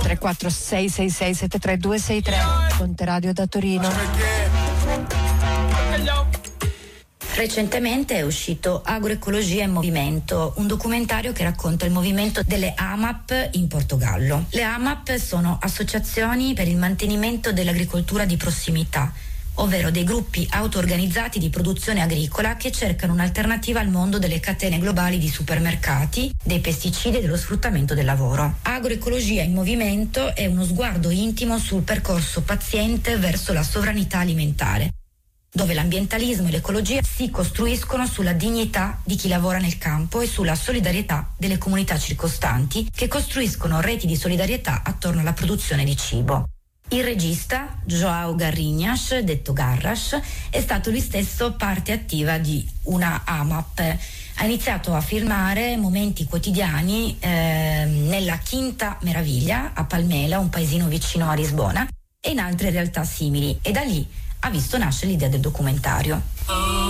334 666 73263. Ponte Radio da Torino. Recentemente è uscito Agroecologia in Movimento, un documentario che racconta il movimento delle AMAP in Portogallo. Le AMAP sono associazioni per il mantenimento dell'agricoltura di prossimità, ovvero dei gruppi auto-organizzati di produzione agricola che cercano un'alternativa al mondo delle catene globali di supermercati, dei pesticidi e dello sfruttamento del lavoro. Agroecologia in Movimento è uno sguardo intimo sul percorso paziente verso la sovranità alimentare, dove l'ambientalismo e l'ecologia si costruiscono sulla dignità di chi lavora nel campo e sulla solidarietà delle comunità circostanti che costruiscono reti di solidarietà attorno alla produzione di cibo. Il regista, João Garrinhas, detto Garras, è stato lui stesso parte attiva di una AMAP. Ha iniziato a filmare momenti quotidiani nella Quinta Meraviglia, a Palmela, un paesino vicino a Lisbona, e in altre realtà simili, e da lì ha visto nascere l'idea del documentario.